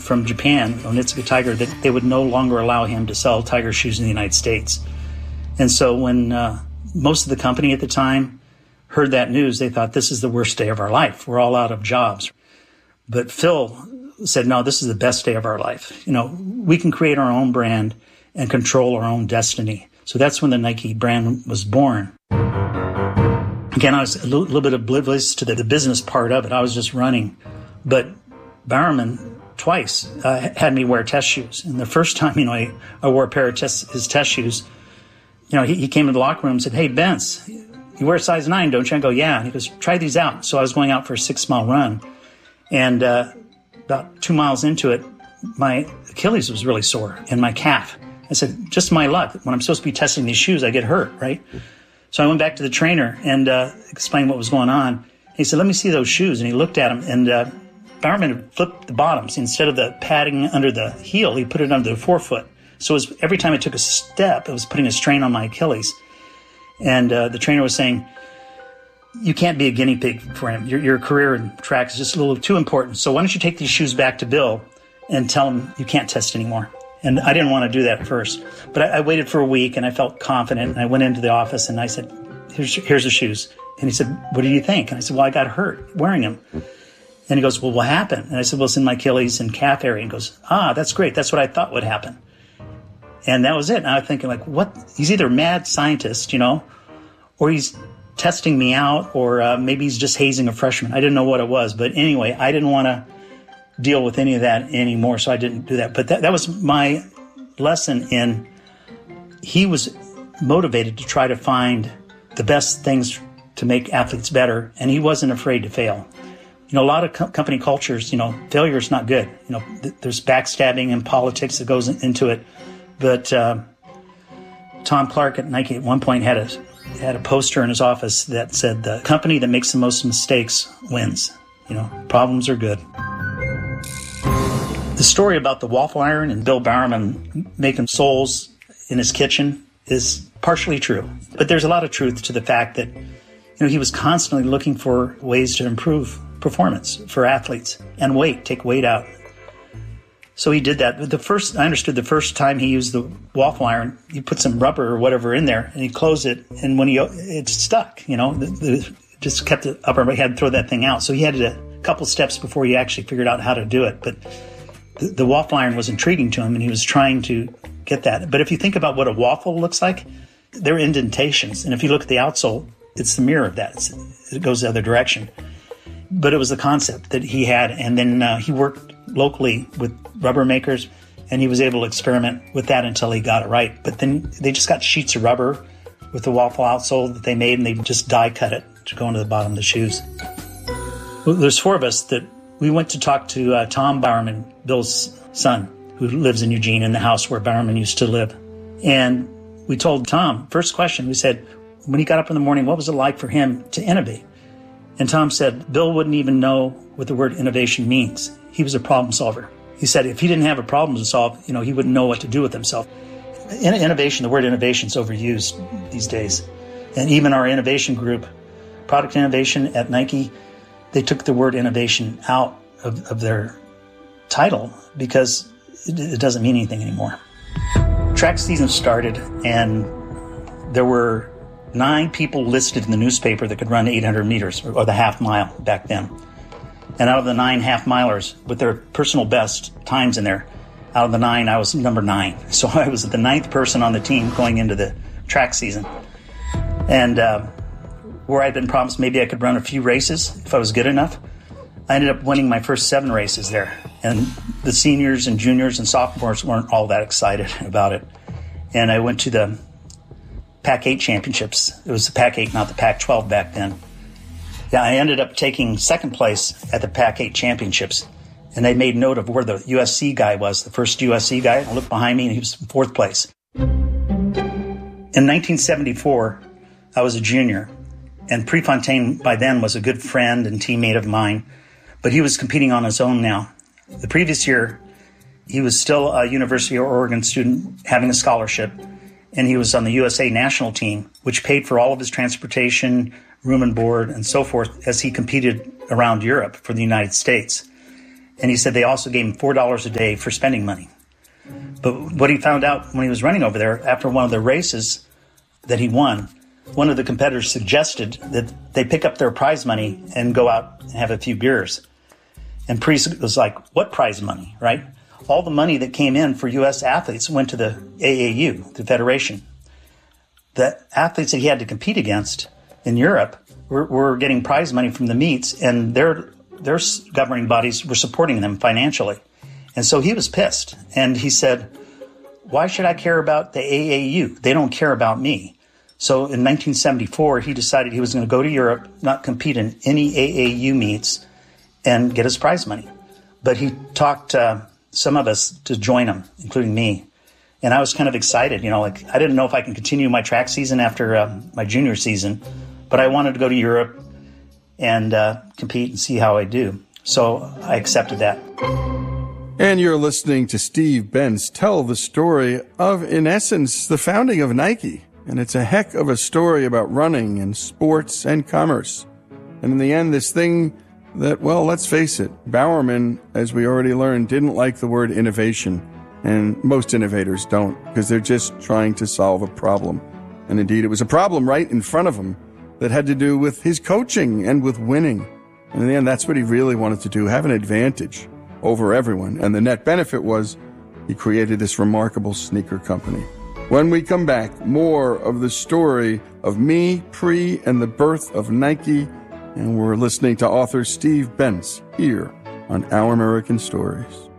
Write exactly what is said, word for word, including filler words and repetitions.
from Japan, Onitsuka Tiger, that they would no longer allow him to sell Tiger shoes in the United States. And so when uh, most of the company at the time heard that news, they thought, this is the worst day of our life. We're all out of jobs. But Phil said, no, this is the best day of our life. You know, we can create our own brand and control our own destiny. So that's when the Nike brand was born. Again, I was a little, little bit oblivious to the, the business part of it. I was just running. But Bowerman twice uh, had me wear test shoes. And the first time, you know, I, I wore a pair of test, his test shoes, you know, he, he came to the locker room and said, hey, Benz, you wear size nine, don't you? I go, yeah. And he goes, try these out. So I was going out for a six-mile run. And uh, about two miles into it, my Achilles was really sore and my calf. I said, just my luck. When I'm supposed to be testing these shoes, I get hurt, right? So I went back to the trainer and uh, explained what was going on. He said, let me see those shoes. And he looked at them, and uh, Bowerman had flipped the bottoms. Instead of the padding under the heel, he put it under the forefoot. So it was, every time I took a step, it was putting a strain on my Achilles. And uh, the trainer was saying, you can't be a guinea pig for him. Your, your career in track is just a little too important. So why don't you take these shoes back to Bill and tell him you can't test anymore? And I didn't want to do that first. But I, I waited for a week, and I felt confident. And I went into the office, and I said, here's, here's the shoes. And he said, what do you think? And I said, well, I got hurt wearing them. And he goes, well, what happened? And I said, well, it's in my Achilles and calf area. And he goes, ah, that's great. That's what I thought would happen. And that was it. And I was thinking, like, what? He's either a mad scientist, you know, or he's testing me out, or uh, maybe he's just hazing a freshman. I didn't know what it was. But anyway, I didn't want to deal with any of that anymore, so I didn't do that. But that, that was my lesson in, he was motivated to try to find the best things to make athletes better, and he wasn't afraid to fail. You know, a lot of co- company cultures, you know, failure is not good. You know, th- there's backstabbing and politics that goes in- into it. But uh, Tom Clark at Nike at one point had a had a poster in his office that said, the company that makes the most mistakes wins. You know, problems are good. The story about the waffle iron and Bill Bowerman making soles in his kitchen is partially true. But there's a lot of truth to the fact that, you know, he was constantly looking for ways to improve performance for athletes and weight, take weight out. So he did that. The first, I understood the first time he used the waffle iron, he put some rubber or whatever in there and he closed it. And when he, it stuck, you know, the, the, just kept it up. He had to throw that thing out. So he had a couple steps before he actually figured out how to do it. But the, the waffle iron was intriguing to him, and he was trying to get that. But if you think about what a waffle looks like, they're indentations. And if you look at the outsole, it's the mirror of that. It's, it goes the other direction. But it was the concept that he had. And then uh, he worked locally with rubber makers, and he was able to experiment with that until he got it right. But then they just got sheets of rubber with the waffle outsole that they made, and they just die cut it to go into the bottom of the shoes. Well, there's four of us that we went to talk to uh, Tom Bowerman, Bill's son, who lives in Eugene, in the house where Bowerman used to live. And we told Tom, first question, we said, when he got up in the morning, what was it like for him to innovate? And Tom said, Bill wouldn't even know what the word innovation means. He was a problem solver. He said if he didn't have a problem to solve, you know, he wouldn't know what to do with himself. In- innovation, the word innovation is overused these days. And even our innovation group, product innovation at Nike, they took the word innovation out of, of their title because it, it doesn't mean anything anymore. Track season started, and there were nine people listed in the newspaper that could run eight hundred meters, or the half mile back then. And out of the nine half milers with their personal best times in there, out of the nine, I was number nine. So I was the ninth person on the team going into the track season. And uh, where I'd been promised maybe I could run a few races if I was good enough, I ended up winning my first seven races there. And the seniors and juniors and sophomores weren't all that excited about it. And I went to the Pac eight championships. It was the Pac eight, not the Pac twelve back then. Yeah, I ended up taking second place at the Pac eight championships, and they made note of where the U S C guy was, the first U S C guy. I looked behind me, and he was in fourth place. In nineteen seventy-four, I was a junior, and Prefontaine by then was a good friend and teammate of mine, but he was competing on his own now. The previous year, he was still a University of Oregon student having a scholarship, and he was on the U S A national team, which paid for all of his transportation, room and board, and so forth as he competed around Europe for the United States. And he said they also gave him four dollars a day for spending money. But what he found out when he was running over there, after one of the races that he won, one of the competitors suggested that they pick up their prize money and go out and have a few beers. And Preece was like, what prize money, right? All the money that came in for U S athletes went to the A A U, the federation. The athletes that he had to compete against in Europe were, were getting prize money from the meets, and their their governing bodies were supporting them financially. And so he was pissed. And he said, why should I care about the A A U? They don't care about me. So in nineteen seventy-four, he decided he was going to go to Europe, not compete in any A A U meets, and get his prize money. But he talked uh, some of us to join him, including me. And I was kind of excited, you know, like I didn't know if I can continue my track season after uh, my junior season, but I wanted to go to Europe and uh, compete and see how I do. So I accepted that. And you're listening to Steve Benz tell the story of, in essence, the founding of Nike. And it's a heck of a story about running and sports and commerce. And in the end, this thing that, well, let's face it, Bowerman, as we already learned, didn't like the word innovation. And most innovators don't, because they're just trying to solve a problem. And indeed, it was a problem right in front of him that had to do with his coaching and with winning. And in the end, that's what he really wanted to do, have an advantage over everyone. And the net benefit was he created this remarkable sneaker company. When we come back, more of the story of me, pre, and the birth of Nike. And we're listening to author Steve Benz here on Our American Stories.